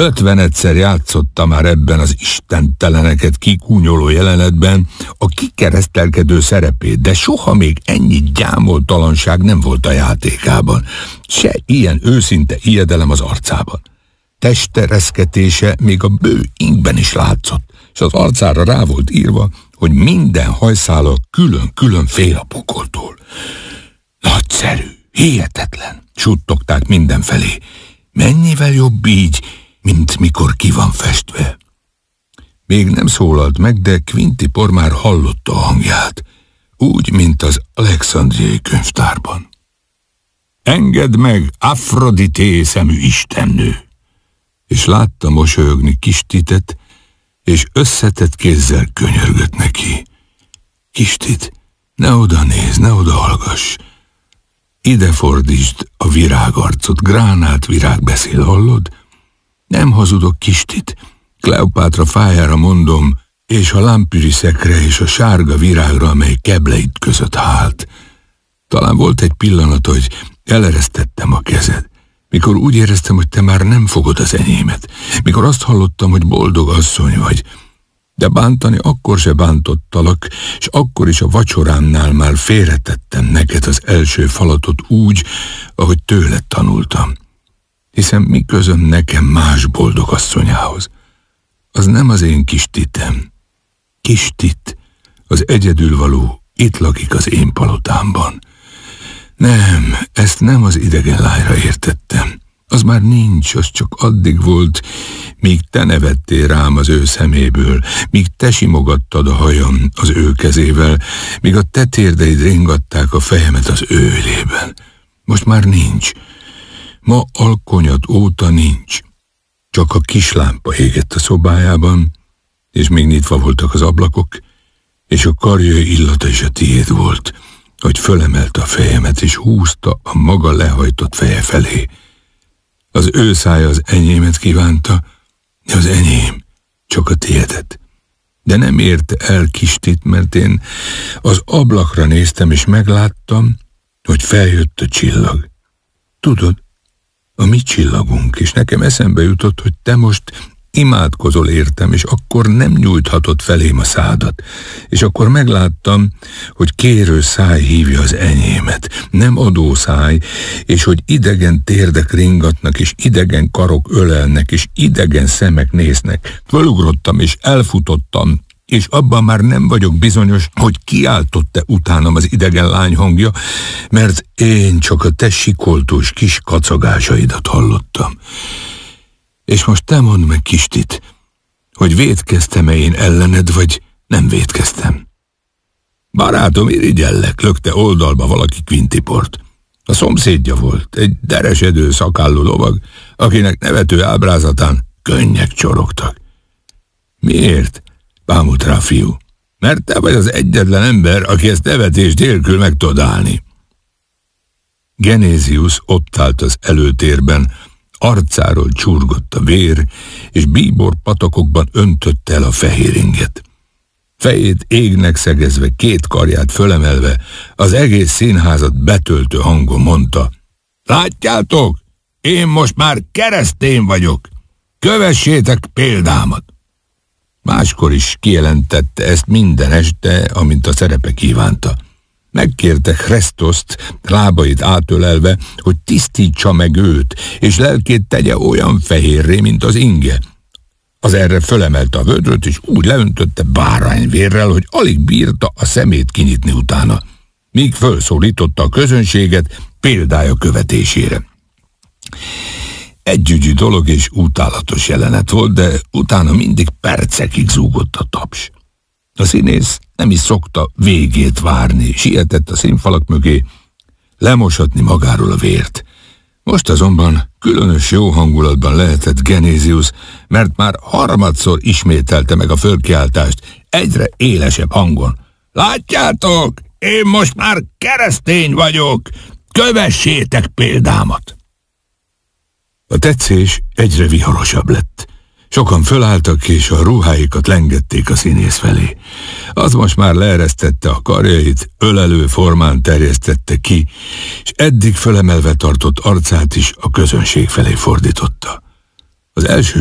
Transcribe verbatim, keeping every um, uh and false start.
Ötvenedszer játszotta már ebben az istenteleneket kikúnyoló jelenetben a kikeresztelkedő szerepét, de soha még ennyi gyámoltalanság nem volt a játékában, se ilyen őszinte ijedelem az arcában. Teste reszketése még a bő inkben is látszott, és az arcára rá volt írva, hogy minden hajszála külön-külön fél a pokoltól. Nagyszerű, hihetetlen, suttogták mindenfelé. Mennyivel jobb így, mint mikor ki van festve. Még nem szólalt meg, de Quintipor már hallotta a hangját, úgy, mint az Alexandriai könyvtárban. Engedd meg, Afrodité szemű istennő! És látta mosolyogni kis Titet, és összetett kézzel könyörgött neki. Kis Tit, ne oda nézz, ne oda hallgass. Ide fordítsd a virágarcot, gránátvirág beszél, hallod? Nem hazudok, kis Tit, Kleopátra fájára mondom, és a lámpüriszekre és a sárga virágra, amely kebleid között hált. Talán volt egy pillanat, hogy eleresztettem a kezed, mikor úgy éreztem, hogy te már nem fogod az enyémet, mikor azt hallottam, hogy boldog asszony vagy, de bántani akkor se bántottalak, és akkor is a vacsorámnál már félretettem neked az első falatot úgy, ahogy tőled tanultam. Hiszen mi közöm nekem más boldog asszonyához? Az nem az én kis Titem. Kis Tit, az egyedülvaló, itt lakik az én palotámban. Nem, ezt nem az idegen lányra értettem. Az már nincs, az csak addig volt, míg te nevettél rám az ő szeméből, míg te simogattad a hajam az ő kezével, míg a te térdeid ringatták a fejemet az ő ölében. Most már nincs. Ma alkonyat óta nincs. Csak a kis lámpa égett a szobájában, és még nyitva voltak az ablakok, és a karjai illata is a tiéd volt, hogy fölemelte a fejemet, és húzta a maga lehajtott feje felé. Az ő szája az enyémet kívánta, de az enyém csak a tiédet. De nem érte el kis Tit, mert én az ablakra néztem, és megláttam, hogy feljött a csillag. Tudod, a mi csillagunk, és nekem eszembe jutott, hogy te most imádkozol értem, és akkor nem nyújthatod felém a szádat, és akkor megláttam, hogy kérő száj hívja az enyémet, nem adó száj, és hogy idegen térdek ringatnak, és idegen karok ölelnek, és idegen szemek néznek. Fölugrottam, és elfutottam, és abban már nem vagyok bizonyos, hogy kiáltott-e utánam az idegen lány hangja, mert én csak a te sikoltós kis kacagásaidat hallottam. És most te mondd meg, kis Tit, hogy vétkeztem-e én ellened, vagy nem vétkeztem? Barátom, irigyellek, lökte oldalba valaki Quintiport. A szomszédja volt, egy deresedő szakállú lovag, akinek nevető ábrázatán könnyek csorogtak. Miért? Bámult rá a fiú. Mert te vagy az egyetlen ember, aki ezt nevetés nélkül meg tud állni. Genézius ott állt az előtérben, arcáról csurgott a vér, és bíbor patakokban öntötte el a fehér inget. Fejét égnek szegezve, két karját fölemelve, az egész színházat betöltő hangon mondta: látjátok, én most már keresztény vagyok, kövessétek példámat! Máskor is kijelentette ezt minden este, amint a szerepe kívánta. Megkérte Chrestos-t, lábait átölelve, hogy tisztítsa meg őt, és lelkét tegye olyan fehérré, mint az inge. Az erre fölemelte a vödröt, és úgy leöntötte bárányvérrel, hogy alig bírta a szemét kinyitni utána, míg fölszólította a közönséget példája követésére. Együgyű dolog és utálatos jelenet volt, de utána mindig percekig zúgott a taps. A színész nem is szokta végét várni, sietett a színfalak mögé, lemosatni magáról a vért. Most azonban különös jó hangulatban lehetett Genézius, mert már harmadszor ismételte meg a fölkiáltást, egyre élesebb hangon. Látjátok, én most már keresztény vagyok, kövessétek példámat! A tetszés egyre viharosabb lett. Sokan fölálltak, és a ruháikat lengették a színész felé. Az most már leeresztette a karjait, ölelő formán terjesztette ki, és eddig fölemelve tartott arcát is a közönség felé fordította. Az első